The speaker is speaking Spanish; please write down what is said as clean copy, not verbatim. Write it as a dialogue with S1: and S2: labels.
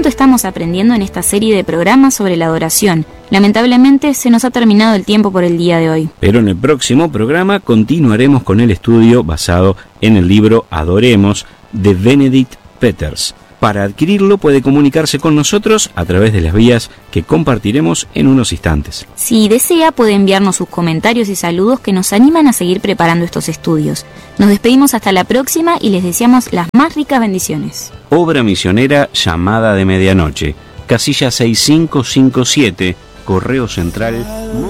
S1: tanto estamos aprendiendo en esta serie de programas sobre la adoración. Lamentablemente se nos ha terminado el tiempo por el día de hoy.
S2: Pero en el próximo programa continuaremos con el estudio basado en el libro Adoremos de Benedict Peters. Para adquirirlo puede comunicarse con nosotros a través de las vías que compartiremos en unos instantes.
S1: Si desea puede enviarnos sus comentarios y saludos que nos animan a seguir preparando estos estudios. Nos despedimos hasta la próxima y les deseamos las más ricas bendiciones.
S2: Obra misionera Llamada de Medianoche, casilla 6557, Correo Central.